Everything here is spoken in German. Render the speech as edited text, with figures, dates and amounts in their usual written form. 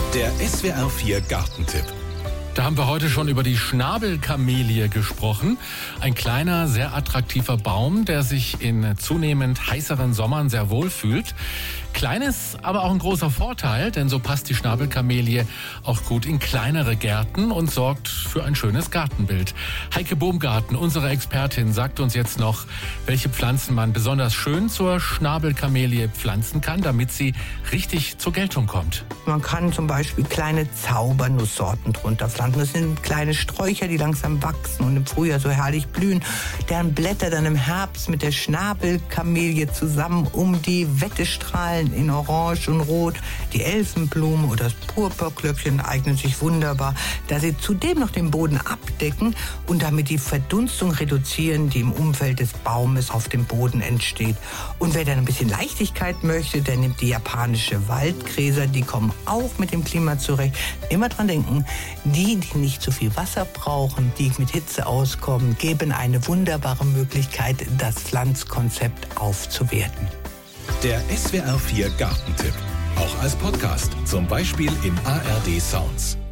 Der SWR4 Gartentipp. Da haben wir heute schon über die Schnabelkamelie gesprochen. Ein kleiner, sehr attraktiver Baum, der sich in zunehmend heißeren Sommern sehr wohl fühlt. Kleines, aber auch ein großer Vorteil, denn so passt die Schnabelkamelie auch gut in kleinere Gärten und sorgt für ein schönes Gartenbild. Heike Baumgarten, unsere Expertin, sagt uns jetzt noch, welche Pflanzen man besonders schön zur Schnabelkamelie pflanzen kann, damit sie richtig zur Geltung kommt. Man kann zum Beispiel kleine Zaubernusssorten drunter pflanzen. Das sind kleine Sträucher, die langsam wachsen und im Frühjahr so herrlich blühen, deren Blätter dann im Herbst mit der Schnabelkamelie zusammen um die Wette strahlen in Orange und Rot. Die Elfenblume oder das Purpurglöckchen eignen sich wunderbar, da sie zudem noch den Boden abdecken und damit die Verdunstung reduzieren, die im Umfeld des Baumes auf dem Boden entsteht. Und wer dann ein bisschen Leichtigkeit möchte, der nimmt die japanische Waldgräser, die kommen auch mit dem Klima zurecht. Immer dran denken, die nicht zu viel Wasser brauchen, die mit Hitze auskommen, geben eine wunderbare Möglichkeit, das Pflanzkonzept aufzuwerten. Der SWR4 Gartentipp. Auch als Podcast, zum Beispiel in ARD Sounds.